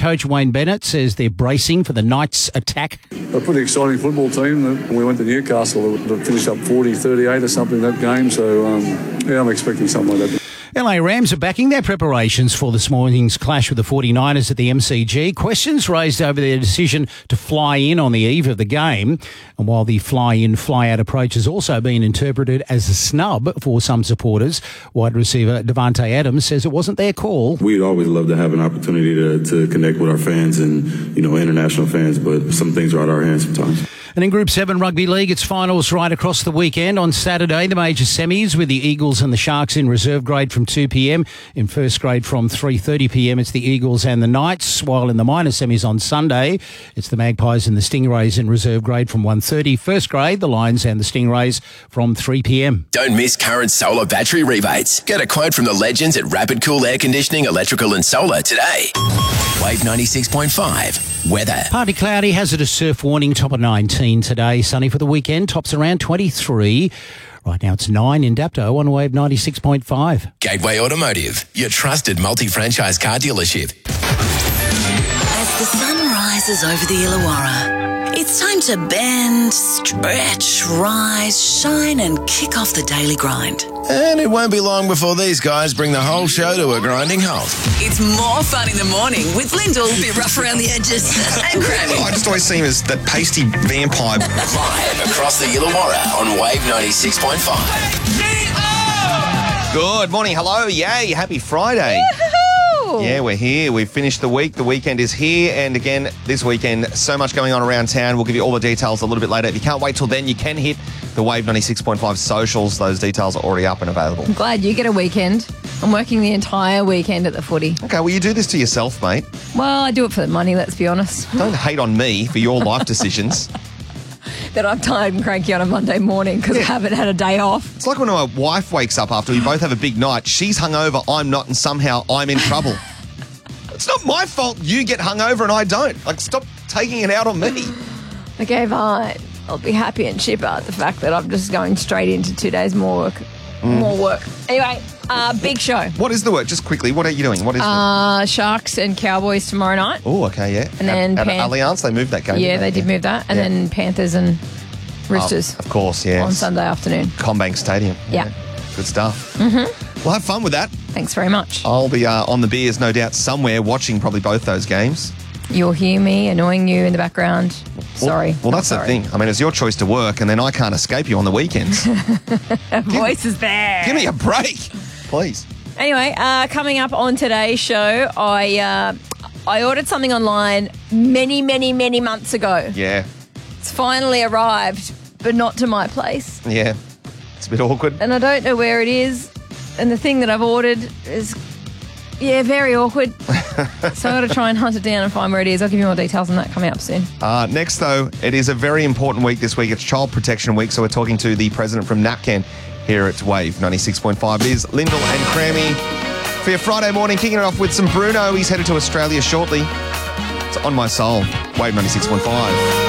coach Wayne Bennett says they're bracing for the Knights' attack. A pretty exciting football team. We went to Newcastle to finish up 40-38 or something that game. So, I'm expecting something like that. LA Rams are backing their preparations for this morning's clash with the 49ers at the MCG. Questions raised over their decision to fly in on the eve of the game. And while the fly-in, fly-out approach has also been interpreted as a snub for some supporters, wide receiver Davante Adams says it wasn't their call. We'd always love to have an opportunity to connect with our fans and, international fans, but some things are out of our hands sometimes. And in Group 7 Rugby League, it's finals right across the weekend. On Saturday, the major semis with the Eagles and the Sharks in reserve grade from 2 p.m. In first grade from 3:30 p.m, it's the Eagles and the Knights. While in the minor semis on Sunday, it's the Magpies and the Stingrays in reserve grade from 1:30. First grade, the Lions and the Stingrays from 3 p.m. Don't miss current solar battery rebates. Get a quote from the legends at Rapid Cool Air Conditioning, Electrical and Solar today. Wave 96.5. Weather. Partly cloudy, hazardous surf warning, top of 19 today. Sunny for the weekend, tops around 23. Right now it's 9 in Dapto on Wave 96.5. Gateway Automotive, your trusted multi-franchise car dealership. As the sun rises over the Illawarra, it's time to bend, stretch, rise, shine and kick off the daily grind. And it won't be long before these guys bring the whole show to a grinding halt. It's more fun in the morning with Lyndall, a bit rough around the edges, and Grammy. I just always see him as that pasty vampire. Live across the Illawarra on Wave 96.5. Good morning, hello, yay, happy Friday. Yeah, we're here. We've finished the week. The weekend is here. And again, this weekend, so much going on around town. We'll give you all the details a little bit later. If you can't wait till then, you can hit the Wave 96.5 socials. Those details are already up and available. I'm glad you get a weekend. I'm working the entire weekend at the footy. Okay, well, you do this to yourself, mate. Well, I do it for the money, let's be honest. Don't hate on me for your life decisions. That I'm tired and cranky on a Monday morning because I haven't had a day off. It's like when my wife wakes up after we both have a big night. She's hungover, I'm not, and somehow I'm in trouble. It's not my fault you get hungover and I don't. Like, stop taking it out on me. Okay, fine. I'll be happy and chipper at the fact that I'm just going straight into 2 days more work. More work. Anyway, big show. What is the work? Just quickly, what are you doing? What is Sharks and Cowboys tomorrow night. Oh, okay, yeah. And then at Allianz, they moved that game. Yeah, they did move that. And then Panthers and Roosters. Of course, yeah. On Sunday afternoon. Combank Stadium. Yeah. Good stuff. Well, have fun with that. Thanks very much. I'll be on the beers, no doubt, somewhere watching probably both those games. You'll hear me annoying you in the background. Sorry. Well, that's the thing. I mean, it's your choice to work, and then I can't escape you on the weekends. Voice is there. Give me a break, please. Anyway, coming up on today's show, I ordered something online many, many, many months ago. Yeah. It's finally arrived, but not to my place. Yeah. It's a bit awkward. And I don't know where it is. And the thing that I've ordered is, very awkward. So I've got to try and hunt it down and find where it is. I'll give you more details on that coming up soon. Next, though, it is a very important week this week. It's Child Protection Week, so we're talking to the president from NAPCAN here at Wave 96.5. It is Lyndall and Crammy for your Friday morning, kicking it off with some Bruno. He's headed to Australia shortly. It's On My Soul, Wave 96.5.